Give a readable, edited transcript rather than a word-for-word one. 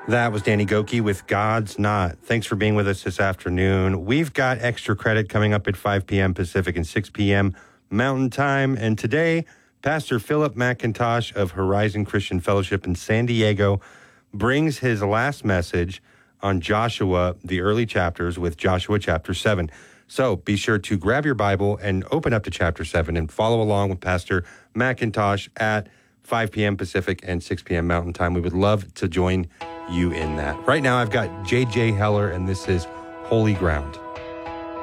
That was Danny Gokey with God's Not. Thanks for being with us this afternoon. We've got extra credit coming up at 5 p.m. Pacific and 6 p.m. Mountain Time. And today, Pastor Philip McIntosh of Horizon Christian Fellowship in San Diego brings his last message on Joshua, the early chapters, with Joshua chapter 7. So be sure to grab your Bible and open up to chapter 7 and follow along with Pastor McIntosh at 5 p.m. Pacific and 6 p.m. Mountain Time. We would love to join you in that. Right now, I've got J.J. Heller, and this is Holy Ground.